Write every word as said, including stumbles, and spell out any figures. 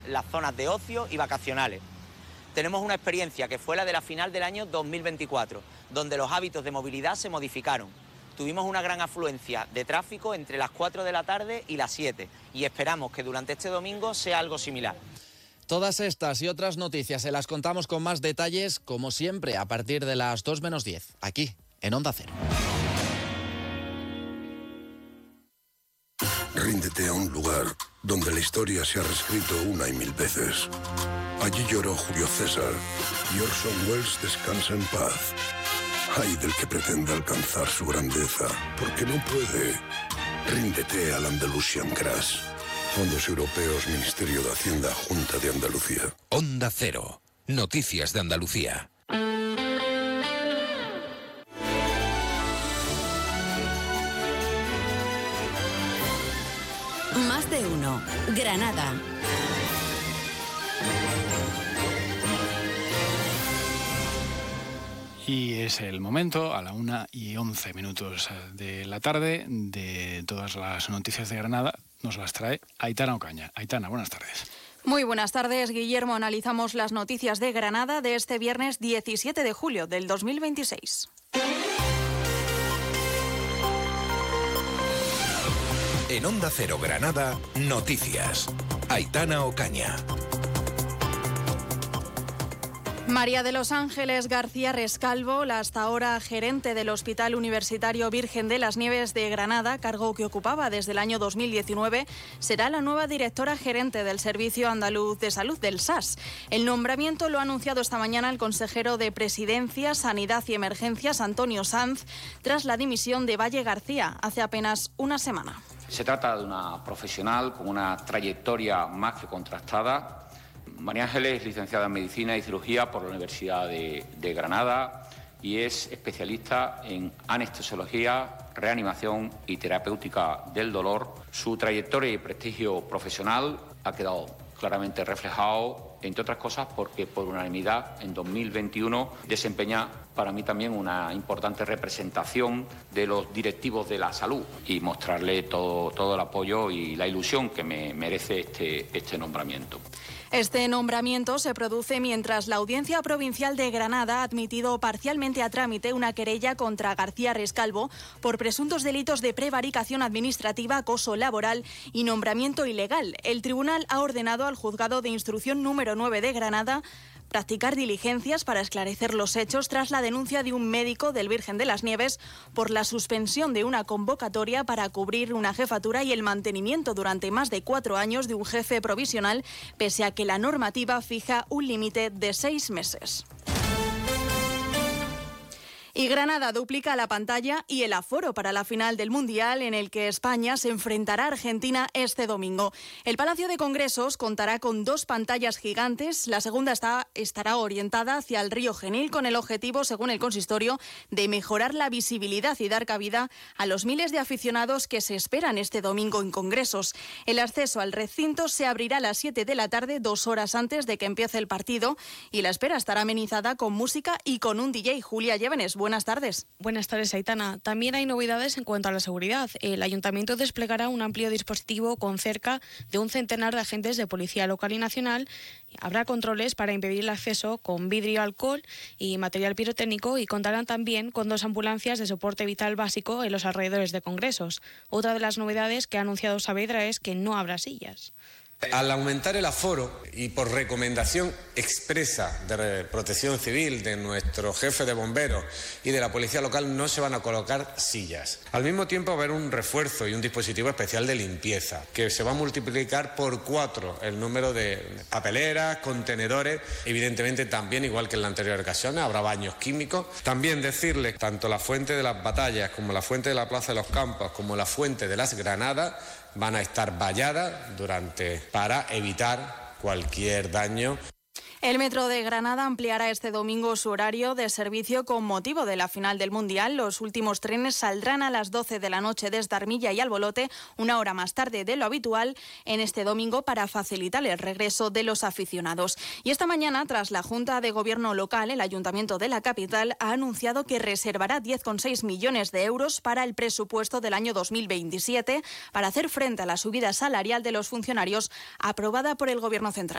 las zonas de ocio y vacacionales. Tenemos una experiencia que fue la de la final del año dos mil veinticuatro, donde los hábitos de movilidad se modificaron. Tuvimos una gran afluencia de tráfico entre las cuatro de la tarde y las siete y esperamos que durante este domingo sea algo similar. Todas estas y otras noticias se las contamos con más detalles, como siempre, a partir de las dos menos diez, aquí, en Onda Cero. Ríndete a un lugar donde la historia se ha reescrito una y mil veces. Allí lloró Julio César y Orson Welles descansa en paz. Ay del que pretenda alcanzar su grandeza, porque no puede. Ríndete al Andalusian Crash. Fondos Europeos, Ministerio de Hacienda, Junta de Andalucía. Onda Cero. Noticias de Andalucía. Más de uno. Granada. Y es el momento, a la una y once minutos de la tarde, de todas las noticias de Granada. Nos las trae Aitana Ocaña. Aitana, buenas tardes. Muy buenas tardes, Guillermo. Analizamos las noticias de Granada de este viernes diecisiete de julio del dos mil veintiséis. En Onda Cero Granada, noticias. Aitana Ocaña. María de los Ángeles García Rescalvo, la hasta ahora gerente del Hospital Universitario Virgen de las Nieves de Granada, cargo que ocupaba desde el año dos mil diecinueve, será la nueva directora gerente del Servicio Andaluz de Salud del S A S. El nombramiento lo ha anunciado esta mañana el consejero de Presidencia, Sanidad y Emergencias, Antonio Sanz, tras la dimisión de Valle García hace apenas una semana. Se trata de una profesional con una trayectoria más que contrastada. María Ángeles es licenciada en Medicina y Cirugía por la Universidad de, de Granada y es especialista en anestesiología, reanimación y terapéutica del dolor. Su trayectoria y prestigio profesional ha quedado claramente reflejado, entre otras cosas, porque por unanimidad en dos mil veintiuno desempeña para mí también una importante representación de los directivos de la salud y mostrarle todo, todo el apoyo y la ilusión que me merece este, este nombramiento. Este nombramiento se produce mientras la Audiencia Provincial de Granada ha admitido parcialmente a trámite una querella contra García Rescalvo por presuntos delitos de prevaricación administrativa, acoso laboral y nombramiento ilegal. El tribunal ha ordenado al Juzgado de Instrucción número nueve de Granada practicar diligencias para esclarecer los hechos tras la denuncia de un médico del Virgen de las Nieves por la suspensión de una convocatoria para cubrir una jefatura y el mantenimiento durante más de cuatro años de un jefe provisional, pese a que la normativa fija un límite de seis meses. Y Granada duplica la pantalla y el aforo para la final del Mundial, en el que España se enfrentará a Argentina este domingo. El Palacio de Congresos contará con dos pantallas gigantes. La segunda está, estará orientada hacia el Río Genil, con el objetivo, según el consistorio, de mejorar la visibilidad y dar cabida a los miles de aficionados que se esperan este domingo en Congresos. El acceso al recinto se abrirá a las siete de la tarde, dos horas antes de que empiece el partido, y la espera estará amenizada con música y con un D J. Julia Llévenes, buenas tardes. Buenas tardes, Aitana. También hay novedades en cuanto a la seguridad. El Ayuntamiento desplegará un amplio dispositivo con cerca de un centenar de agentes de policía local y nacional. Habrá controles para impedir el acceso con vidrio, alcohol y material pirotécnico, y contarán también con dos ambulancias de soporte vital básico en los alrededores de Congresos. Otra de las novedades que ha anunciado Saavedra es que no habrá sillas. Al aumentar el aforo y por recomendación expresa de Protección Civil, de nuestro jefe de bomberos y de la policía local, no se van a colocar sillas. Al mismo tiempo va a haber un refuerzo y un dispositivo especial de limpieza, que se va a multiplicar por cuatro el número de papeleras, contenedores. Evidentemente también, igual que en la anterior ocasión, habrá baños químicos. También decirles, tanto la fuente de las batallas como la fuente de la Plaza de los Campos como la fuente de las Granadas van a estar valladas durante para evitar cualquier daño. El Metro de Granada ampliará este domingo su horario de servicio con motivo de la final del Mundial. Los últimos trenes saldrán a las doce de la noche desde Armilla y Albolote, una hora más tarde de lo habitual en este domingo, para facilitar el regreso de los aficionados. Y esta mañana, tras la Junta de Gobierno local, el Ayuntamiento de la capital ha anunciado que reservará diez coma seis millones de euros para el presupuesto del año dos mil veintisiete para hacer frente a la subida salarial de los funcionarios aprobada por el Gobierno central.